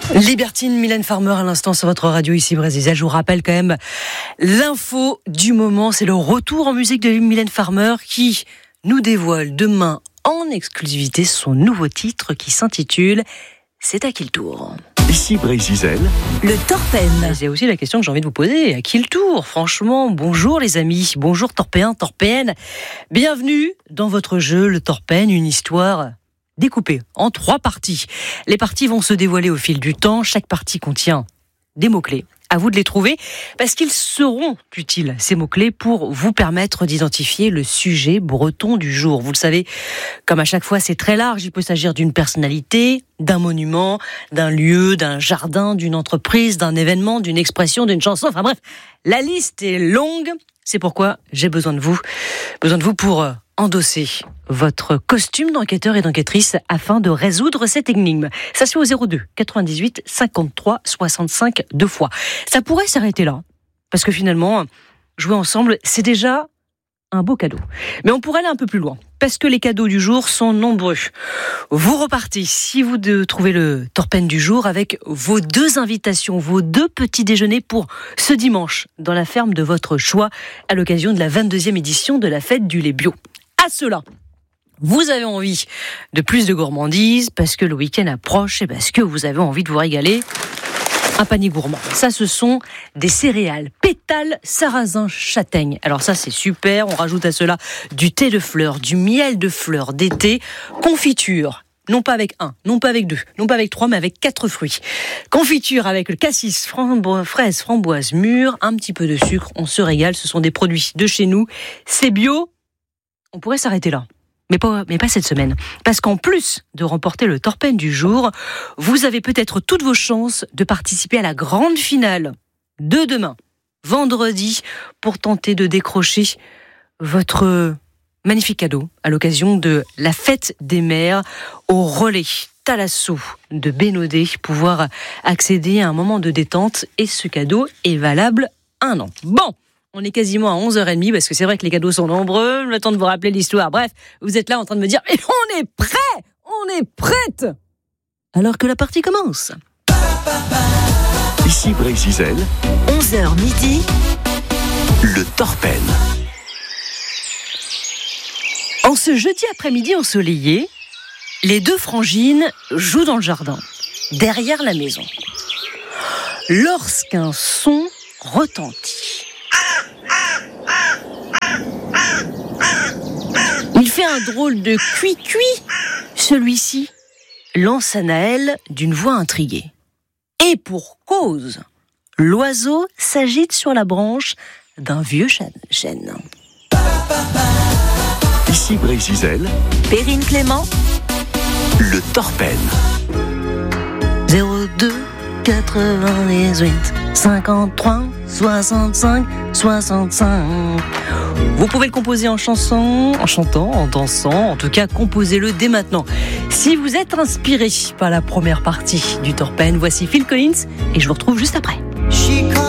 Libertine, Mylène Farmer à l'instant sur votre radio ici Brésil. Je vous rappelle quand même l'info du moment, c'est le retour en musique de Mylène Farmer qui nous dévoile demain en exclusivité son nouveau titre qui s'intitule « C'est à qui le tour ?» Ici Brésil. Le Torpen. C'est aussi la question que j'ai envie de vous poser. À qui le tour ? Franchement, bonjour les amis, bonjour Torpéens, Torpéennes. Bienvenue dans votre jeu, le Torpen, une histoire découpée en 3 parties. Les parties vont se dévoiler au fil du temps. Chaque partie contient des mots-clés. À vous de les trouver, parce qu'ils seront utiles, ces mots-clés, pour vous permettre d'identifier le sujet breton du jour. Vous le savez, comme à chaque fois, c'est très large. Il peut s'agir d'une personnalité, d'un monument, d'un lieu, d'un jardin, d'une entreprise, d'un événement, d'une expression, d'une chanson. Enfin bref, la liste est longue. C'est pourquoi j'ai besoin de vous pour endosser votre costume d'enquêteur et d'enquêtrice afin de résoudre cette énigme. Ça se fait au 02 98 53 65 2 fois. Ça pourrait s'arrêter là, parce que finalement, jouer ensemble, c'est déjà un beau cadeau. Mais on pourrait aller un peu plus loin, parce que les cadeaux du jour sont nombreux. Vous repartez, si vous trouvez le Torpen du jour, avec vos 2 invitations, vos 2 petits déjeuners pour ce dimanche, dans la ferme de votre choix, à l'occasion de la 22e édition de la fête du lait bio. À cela, vous avez envie de plus de gourmandise, parce que le week-end approche et parce que vous avez envie de vous régaler. Un panier gourmand. Ça, ce sont des céréales, pétales, sarrasin, châtaigne. Alors ça, c'est super. On rajoute à cela du thé de fleurs, du miel de fleurs d'été, confiture. Non pas avec 1, non pas avec 2, non pas avec 3, mais avec 4 fruits. Confiture avec le cassis, fraises, framboises mûres, un petit peu de sucre. On se régale. Ce sont des produits de chez nous. C'est bio. On pourrait s'arrêter là. Mais pas cette semaine. Parce qu'en plus de remporter le Torpen du jour, vous avez peut-être toutes vos chances de participer à la grande finale de demain, vendredi, pour tenter de décrocher votre magnifique cadeau à l'occasion de la fête des mères au relais Thalasso de Bénodet, pouvoir accéder à un moment de détente, et ce cadeau est valable 1 an. Bon, on est quasiment à 11h30, parce que c'est vrai que les cadeaux sont nombreux, le temps de vous rappeler l'histoire. Bref, vous êtes là en train de me dire « Mais on est prêt, on est prête !» Alors que la partie commence. Ici Brésil. 11h midi. Le Torpen. En ce jeudi après-midi ensoleillé, les 2 frangines jouent dans le jardin, derrière la maison. Lorsqu'un son retentit. Il fait un drôle de cuit-cuit. Celui-ci lance Anaël d'une voix intriguée. Et pour cause, l'oiseau s'agite sur la branche d'un vieux chêne. Ici Brésil. Perrine Clément. Le Torpen. 02 98 53 65 65. Vous pouvez le composer en chanson, en chantant, en dansant. En tout cas, composez-le dès maintenant. Si vous êtes inspiré par la première partie du Torpen, voici Phil Collins et je vous retrouve juste après.